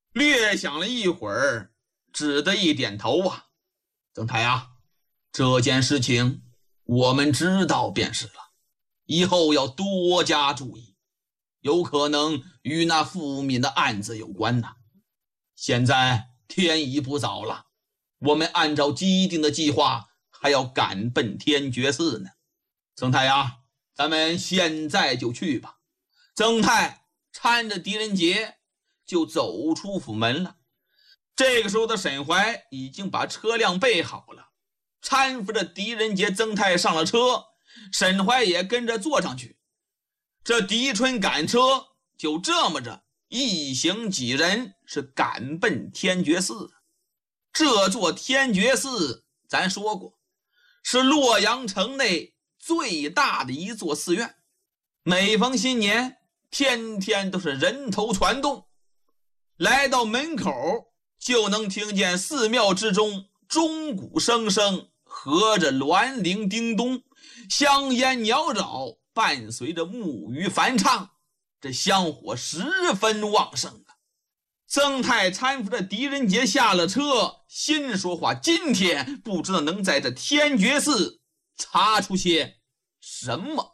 略想了一会儿，只得一点头啊。曾太啊，这件事情我们知道便是了，以后要多加注意，有可能与那富民的案子有关呐。现在天已不早了，我们按照既定的计划还要赶奔天觉寺呢。曾太啊，咱们现在就去吧。曾太搀着狄仁杰就走出府门了。这个时候的沈怀已经把车辆备好了，搀扶着狄仁杰、曾太上了车，沈怀也跟着坐上去。这狄春赶车，就这么着一行几人是赶奔天觉寺。这座天觉寺咱说过是洛阳城内最大的一座寺院，每逢新年天天都是人头攒动。来到门口就能听见寺庙之中钟鼓声声，和着鸾铃叮咚，香烟缭绕，伴随着木鱼梵唱，这香火十分旺盛啊。曾太搀扶着狄仁杰下了车，心说话，今天不知道能在这天觉寺查出些什么。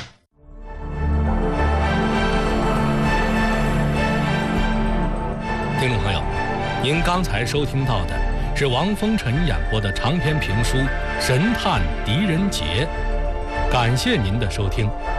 听众朋友，您刚才收听到的是王风尘演播的长篇评书《神探狄仁杰》，感谢您的收听。